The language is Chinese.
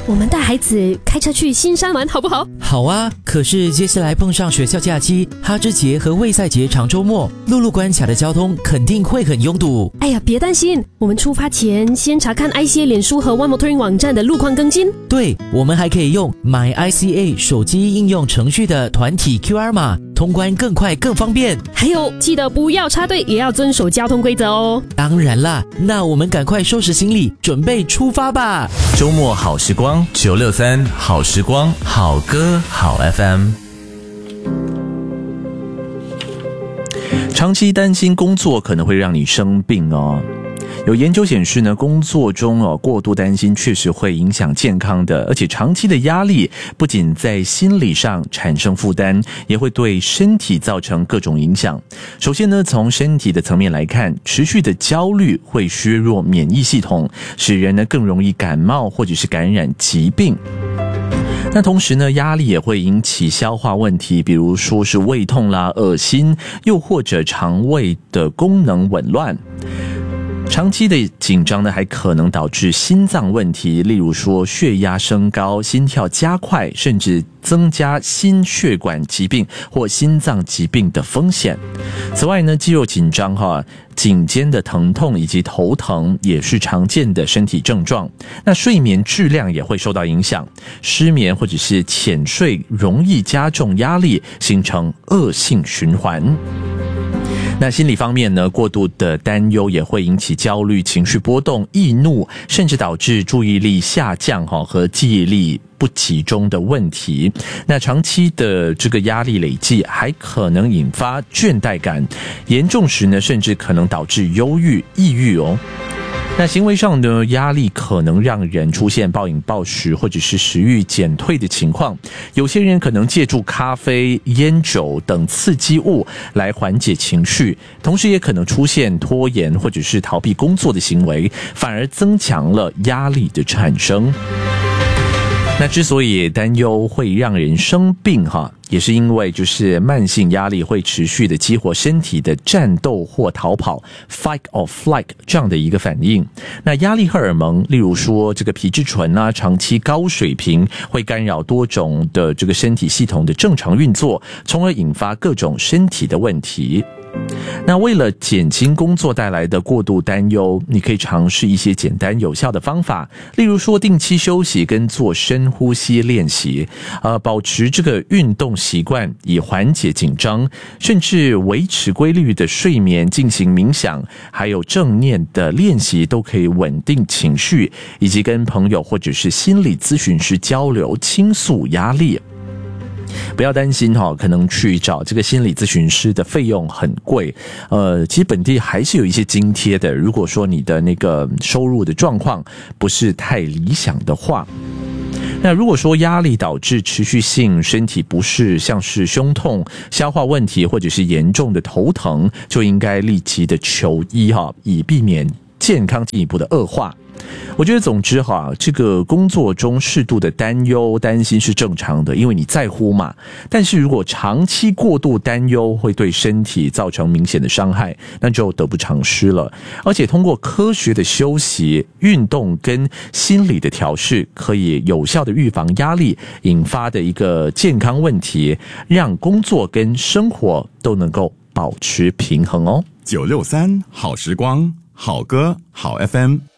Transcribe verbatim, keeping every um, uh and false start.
我们带孩子开车去新山玩好不好？ 好啊，可是接下来碰上学校假期、哈芝节和卫赛节长周末，陆路关卡的交通肯定会很拥堵。 哎呀，别担心，我们出发前先查看 I C A 脸书和 One Motoring 网站的路况更新。 对，我们还可以用 My I C A 手机应用程序的团体 Q R 码，通关更快更方便。 还有，记得不要插队，也要遵守交通规则哦。 当然啦，那我们赶快收拾行李，准备出发吧。 周末好时光，九六三好时光，好歌好 F M。长期担心工作可能会让你生病哦。有研究显示呢，工作中哦过度担心确实会影响健康的，而且长期的压力不仅在心理上产生负担，也会对身体造成各种影响。首先呢，从身体的层面来看，持续的焦虑会削弱免疫系统，使人呢更容易感冒或者是感染疾病。那同时呢，压力也会引起消化问题，比如说是胃痛啦、恶心，又或者肠胃的功能紊乱。长期的紧张呢，还可能导致心脏问题，例如说血压升高、心跳加快，甚至增加心血管疾病或心脏疾病的风险。此外呢，肌肉紧张哈、颈肩的疼痛以及头疼也是常见的身体症状。那睡眠质量也会受到影响，失眠或者是浅睡容易加重压力，形成恶性循环。那心理方面呢，过度的担忧也会引起焦虑、情绪波动、易怒，甚至导致注意力下降和记忆力不集中的问题。那长期的这个压力累积还可能引发倦怠感，严重时呢，甚至可能导致忧郁、抑郁哦。那行为上呢，压力可能让人出现暴饮暴食或者是食欲减退的情况。有些人可能借助咖啡、烟酒等刺激物来缓解情绪，同时也可能出现拖延或者是逃避工作的行为，反而增强了压力的产生。那之所以担忧会让人生病哈，也是因为就是慢性压力会持续的激活身体的战斗或逃跑 fight or flight 这样的一个反应。那压力荷尔蒙，例如说这个皮质醇啊，长期高水平会干扰多种的这个身体系统的正常运作，从而引发各种身体的问题。那为了减轻工作带来的过度担忧，你可以尝试一些简单有效的方法，例如说定期休息跟做深呼吸练习，呃，保持这个运动习惯以缓解紧张，甚至维持规律的睡眠，进行冥想，还有正念的练习，都可以稳定情绪，以及跟朋友或者是心理咨询师交流，倾诉压力。不要担心哈，可能去找这个心理咨询师的费用很贵，呃，其实本地还是有一些津贴的。如果说你的那个收入的状况不是太理想的话，那如果说压力导致持续性身体不适，像是胸痛、消化问题或者是严重的头疼，就应该立即的求医哈，以避免健康进一步的恶化。我觉得总之哈，这个工作中适度的担忧担心是正常的，因为你在乎嘛。但是如果长期过度担忧会对身体造成明显的伤害，那就得不偿失了。而且通过科学的休息、运动跟心理的调试，可以有效的预防压力引发的一个健康问题，让工作跟生活都能够保持平衡哦。 九六三好时光，好歌好 F M。